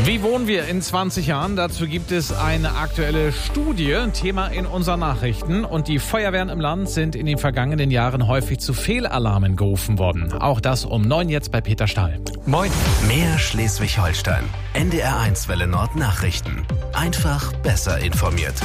Wie wohnen wir in 20 Jahren? Dazu gibt es eine aktuelle Studie, Thema in unseren Nachrichten. Und die Feuerwehren im Land sind in den vergangenen Jahren häufig zu Fehlalarmen gerufen worden. Auch das um 9 jetzt bei Peter Stahl. Moin. Mehr Schleswig-Holstein. NDR1 Welle Nord Nachrichten. Einfach besser informiert.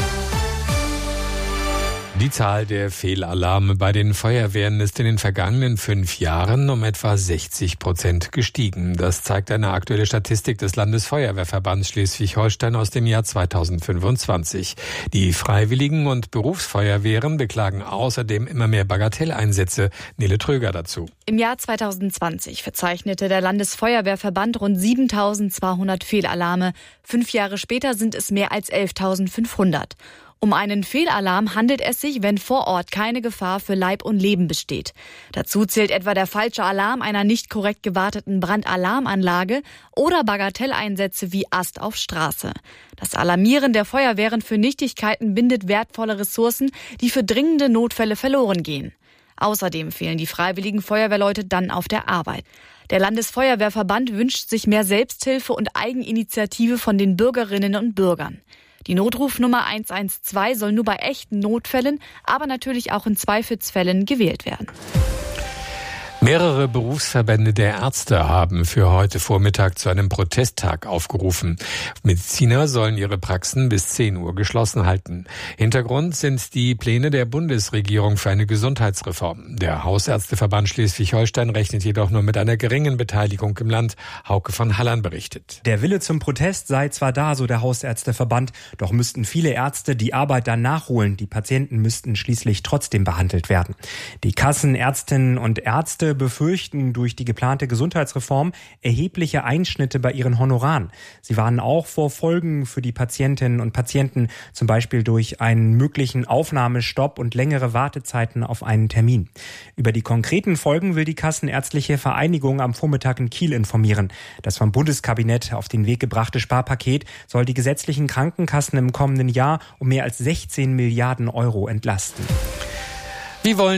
Die Zahl der Fehlalarme bei den Feuerwehren ist in den vergangenen 5 Jahren um etwa 60% gestiegen. Das zeigt eine aktuelle Statistik des Landesfeuerwehrverbands Schleswig-Holstein aus dem Jahr 2025. Die Freiwilligen und Berufsfeuerwehren beklagen außerdem immer mehr Bagatelleinsätze. Nele Tröger dazu. Im Jahr 2020 verzeichnete der Landesfeuerwehrverband rund 7.200 Fehlalarme. 5 Jahre später sind es mehr als 11.500. Um einen Fehlalarm handelt es sich, wenn vor Ort keine Gefahr für Leib und Leben besteht. Dazu zählt etwa der falsche Alarm einer nicht korrekt gewarteten Brandalarmanlage oder Bagatelleinsätze wie Ast auf Straße. Das Alarmieren der Feuerwehren für Nichtigkeiten bindet wertvolle Ressourcen, die für dringende Notfälle verloren gehen. Außerdem fehlen die freiwilligen Feuerwehrleute dann auf der Arbeit. Der Landesfeuerwehrverband wünscht sich mehr Selbsthilfe und Eigeninitiative von den Bürgerinnen und Bürgern. Die Notrufnummer 112 soll nur bei echten Notfällen, aber natürlich auch in Zweifelsfällen gewählt werden. Mehrere Berufsverbände der Ärzte haben für heute Vormittag zu einem Protesttag aufgerufen. Mediziner sollen ihre Praxen bis 10 Uhr geschlossen halten. Hintergrund sind die Pläne der Bundesregierung für eine Gesundheitsreform. Der Hausärzteverband Schleswig-Holstein rechnet jedoch nur mit einer geringen Beteiligung im Land. Hauke von Hallern berichtet. Der Wille zum Protest sei zwar da, so der Hausärzteverband, doch müssten viele Ärzte die Arbeit dann nachholen. Die Patienten müssten schließlich trotzdem behandelt werden. Die Kassen, Ärztinnen und Ärzte befürchten durch die geplante Gesundheitsreform erhebliche Einschnitte bei ihren Honoraren. Sie warnen auch vor Folgen für die Patientinnen und Patienten, zum Beispiel durch einen möglichen Aufnahmestopp und längere Wartezeiten auf einen Termin. Über die konkreten Folgen will die Kassenärztliche Vereinigung am Vormittag in Kiel informieren. Das vom Bundeskabinett auf den Weg gebrachte Sparpaket soll die gesetzlichen Krankenkassen im kommenden Jahr um mehr als 16 Milliarden Euro entlasten. Wie wollen